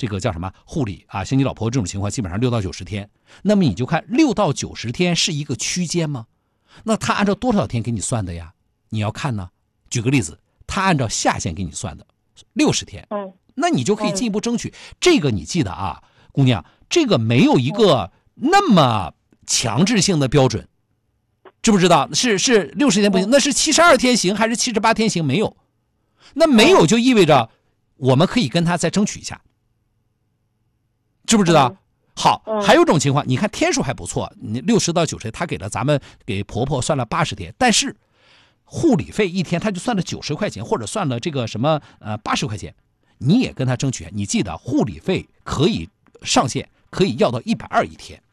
这个叫什么护理啊，像你老婆这种情况，基本上6到90天。那么你就看6到90天是一个区间吗？那他按照多少天给你算的呀？你要看呢。举个例子，他按照下限给你算的60天，那你就可以进一步争取。这个你记得啊，姑娘，这个没有一个那么强制性的标准，知不知道？是60天不行，那是72天行还是78天行？没有，那没有就意味着我们可以跟他再争取一下，知不知道？好，还有种情况，你看天数还不错，你60到90天，他给婆婆算了80天，但是护理费一天他就算了90块钱，或者算了这个什么80块钱，你也跟他争取。你记得护理费可以上限可以要到120一天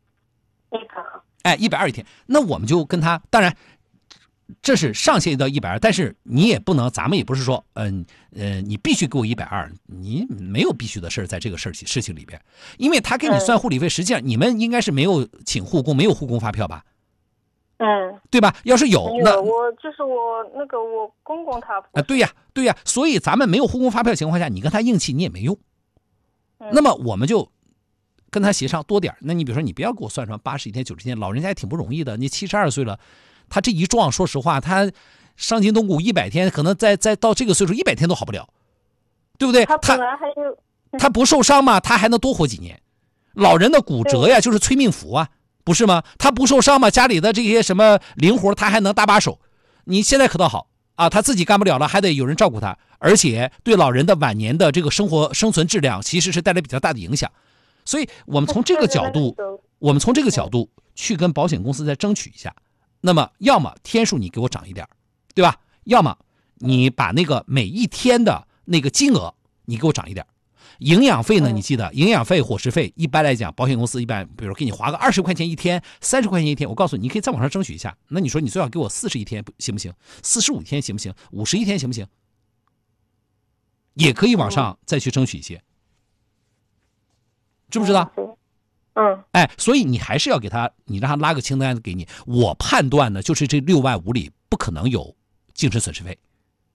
，120一天，那我们就跟他，当然这是上限到120，但是你也不能，咱们也不是说你必须给我120，你没有必须的事在这个事情里边，因为他给你算护理费，实际上你们应该是没有请护工，没有护工发票吧？对吧？要是有，那我公公他对呀，所以咱们没有护工发票情况下，你跟他硬气你也没用。那么我们就跟他协商多点。那你比如说，你不要给我算什么80天、90天，老人家也挺不容易的。你72岁了，他这一撞，说实话，他伤筋动骨100天，可能再到这个岁数100天都好不了，对不对？ 他本来还有他不受伤嘛，他还能多活几年。老人的骨折呀，就是催命符啊。不是吗？他不受伤嘛，家里的这些什么零活他还能搭把手。你现在可倒好啊，他自己干不了了，还得有人照顾他，而且对老人的晚年的这个生存质量其实是带来比较大的影响。所以我们从这个角度去跟保险公司再争取一下。那么要么天数你给我涨一点，对吧？要么你把那个每一天的那个金额你给我涨一点。营养费呢？你记得，营养费、伙食费，一般来讲，保险公司一般，比如给你划个20块钱一天、30块钱一天，我告诉你，你可以再往上争取一下。那你说你最好给我40一天行不行？45天行不行？50一天行不行？也可以往上再去争取一些，知不知道？所以你还是要给他，你让他拉个清单给你。我判断呢，就是这6万5里不可能有精神损失费。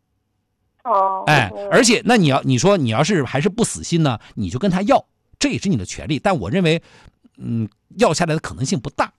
而且那你说你要是还是不死心呢，你就跟他要，这也是你的权利。但我认为，要下来的可能性不大。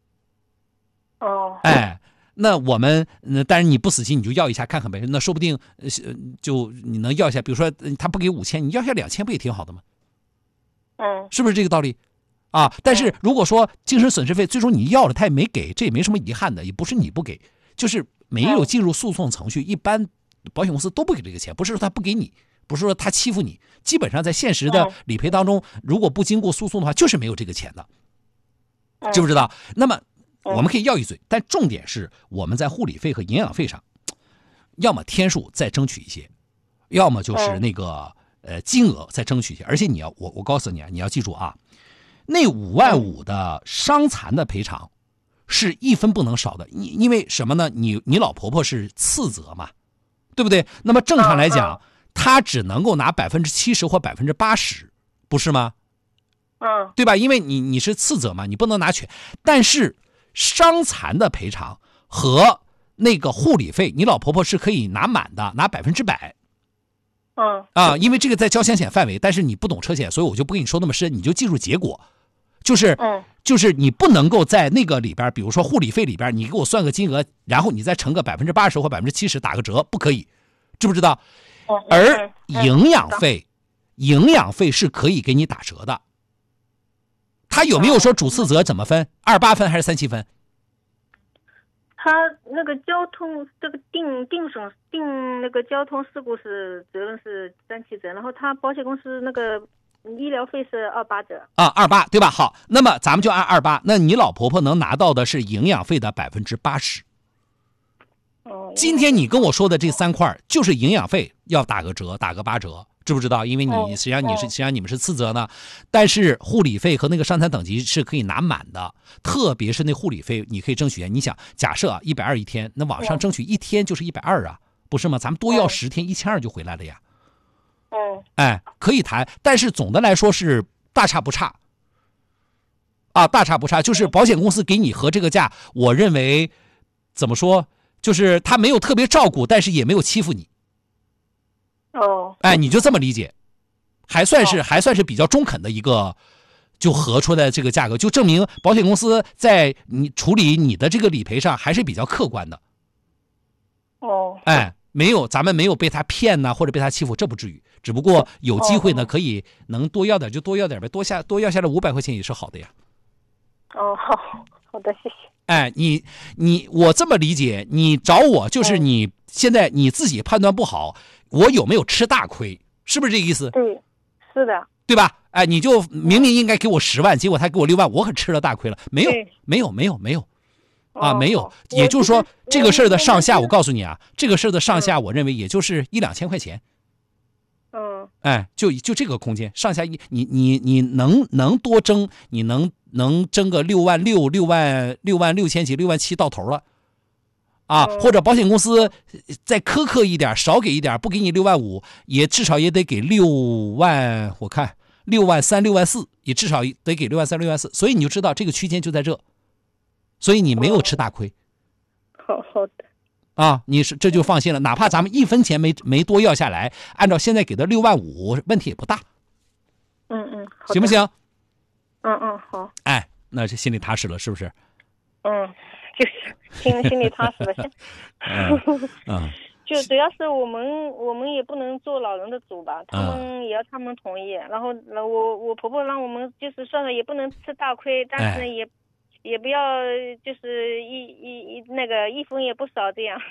那我们当然你不死心，你就要一下看看呗。那说不定就你能要一下，比如说他不给5000，你要下2000不也挺好的吗？是不是这个道理？但是如果说精神损失费最终你要了，他也没给，这也没什么遗憾的，也不是你不给，就是没有进入诉讼程序，一般保险公司都不给这个钱，不是说他不给你，不是说他欺负你，基本上在现实的理赔当中，如果不经过诉讼的话，就是没有这个钱的，知不知道？那么我们可以要一嘴，但重点是我们在护理费和营养费上，要么天数再争取一些，要么就是那个金额再争取一些。而且我告诉你啊，你要记住啊，那5万5的伤残的赔偿是1分不能少的，因为什么呢？你老婆婆是次责嘛。对不对？那么正常来讲，他只能够拿70%或80%，不是吗？对吧？因为你是次责嘛，你不能拿全。但是伤残的赔偿和那个护理费，你老婆婆是可以拿满的，拿100%。因为这个在交强险范围，但是你不懂车险，所以我就不跟你说那么深，你就记住结果，就是你不能够在那个里边，比如说护理费里边，你给我算个金额，然后你再乘个80%或70%打个折，不可以，知不知道？而营养费是可以给你打折的。他有没有说主次责怎么分？28分还是37分？ 他那个交通这个定那个交通事故是责任是37折，然后他保险公司那个医疗费是28折 28对吧？好，那么咱们就按28，那你老婆婆能拿到的是营养费的80%。今天你跟我说的这3块就是营养费要打个折，打个8折，知不知道？因为实际上你们是次责呢，但是护理费和那个伤残等级是可以拿满的，特别是那护理费你可以争取。你想，假设120一天，那往上争取一天就是120啊，不是吗？咱们多要10天，1200就回来了呀。可以谈，但是总的来说是大差不差。大差不差，就是保险公司给你和这个价，我认为怎么说，就是他没有特别照顾，但是也没有欺负你。你就这么理解， 还算是比较中肯的一个，就核出来这个价格，就证明保险公司在你处理你的这个理赔上还是比较客观的。咱们没有被他骗呐，或者被他欺负，这不至于。只不过有机会呢，可以能多要点就多要点呗，多要下来500块钱也是好的呀。 好的，谢谢。 我这么理解，你找我就是你现在你自己判断不好，我有没有吃大亏，是不是这个意思？ 对，是的， 对吧？你就明明应该给我10万，结果他给我6万，我可吃了大亏了。没有，没有，没有。也就是说，这个事儿的上下，我告诉你啊，这个事儿的上下，我认为也就是1-2千块钱。就这个空间，上下你能多争，你能争个6万6、6万6千几、6万7到头了。或者保险公司再苛刻一点，少给一点，不给你6万5，也至少也得给6万，我看6万3、6万4，也至少得给6万3、6万4。所以你就知道这个区间就在这，所以你没有吃大亏。 好的。 这就放心了，哪怕咱们1分钱没多要下来，按照现在给的6万5，问题也不大。行不行？ 好。 那这心里踏实了，是不是？ 就是心里踏实了。就主要是我们也不能做老人的主吧，他们也要他们同意。然后我婆婆让我们就是算了，也不能吃大亏，但是也不要就是一分也不少这样。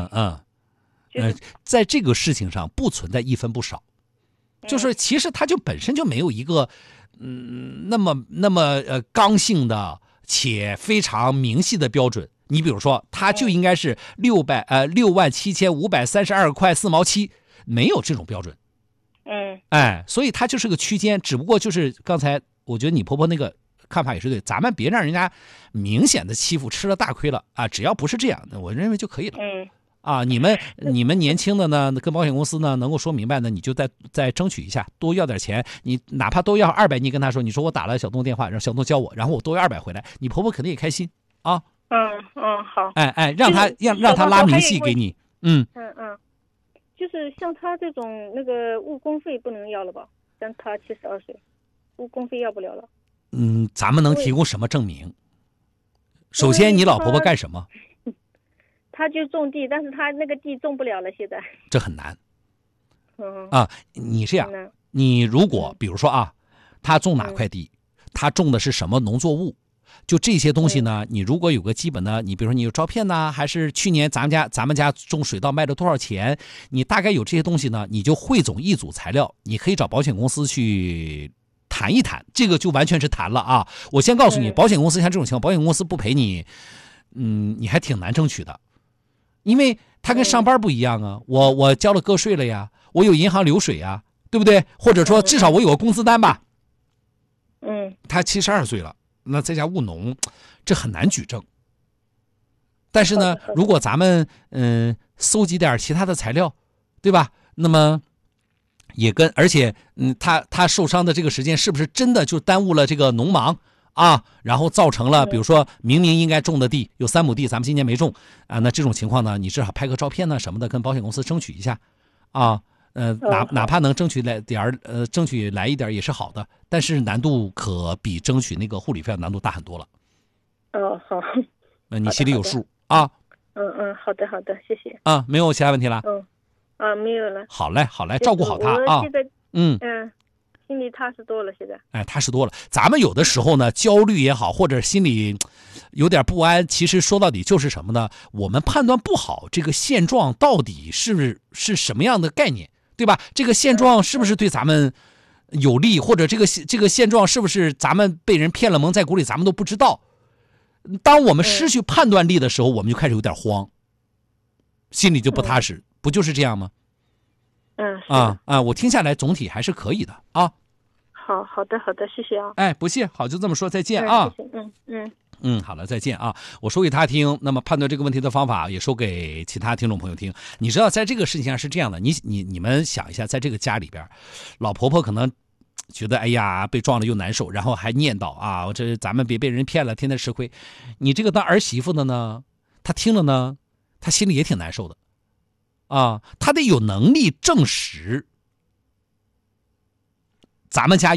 在这个事情上不存在一分不少，就是其实它就本身就没有一个那么刚性的且非常明细的标准。你比如说，它就应该是67532块4毛7，没有这种标准。所以它就是个区间，只不过就是刚才我觉得你婆婆那个看法也是对，咱们别让人家明显的欺负，吃了大亏了只要不是这样的，我认为就可以了。你们年轻的呢，跟保险公司呢能够说明白呢，你就再争取一下，多要点钱。你哪怕多要200，你跟他说，你说我打了小东电话，让小东教我，然后我多要200回来，你婆婆肯定也开心啊。 好。 让他拉明细给你。 就是像他这种那个误工费不能要了吧？像他72岁，误工费要不了了。 咱们能提供什么证明？首先，你老婆婆干什么？ 他就种地，但是他那个地种不了了，现在。 这很难。你这样，你如果比如说他种哪块地，他种的是什么农作物？就这些东西呢，你如果有个基本的，你比如说你有照片呢，还是去年咱们家种水稻卖了多少钱，你大概有这些东西呢，你就汇总一组材料，你可以找保险公司去谈一谈，这个就完全是谈了我先告诉你，保险公司像这种情况，保险公司不赔你，你还挺难争取的，因为他跟上班不一样啊，我交了个税了呀，我有银行流水呀，对不对？或者说至少我有个工资单吧。他72岁了。那在家务农，这很难举证。但是呢，如果咱们搜集点其他的材料，对吧？那么也而且他受伤的这个时间是不是真的就耽误了这个农忙然后造成了比如说明明应该种的地有3亩地，咱们今年没种那这种情况呢，你至少拍个照片呢什么的，跟保险公司争取一下哪怕能争取来一点也是好的，但是难度可比争取那个护理费难度大很多了。 好。 你心里有数好的，谢谢。 没有其他问题了？ 没有了。 好嘞，照顾好他我现在心里踏实多了，现在。 踏实多了。咱们有的时候呢，焦虑也好，或者心里有点不安，其实说到底就是什么呢？我们判断不好这个现状到底是什么样的概念。对吧？这个现状是不是对咱们有利，或者这个现状是不是咱们被人骗了蒙在鼓里，咱们都不知道。当我们失去判断力的时候，我们就开始有点慌，心里就不踏实，不就是这样吗？我听下来总体还是可以的好的，谢谢不谢，好，就这么说，再见谢谢。 好了，再见我说给他听，那么判断这个问题的方法也说给其他听众朋友听。你知道，在这个事情上是这样的，你们想一下，在这个家里边，老婆婆可能觉得哎呀被撞了又难受，然后还念叨这咱们别被人骗了，天天吃亏。你这个当儿媳妇的呢，她听了呢，她心里也挺难受的她得有能力证实咱们家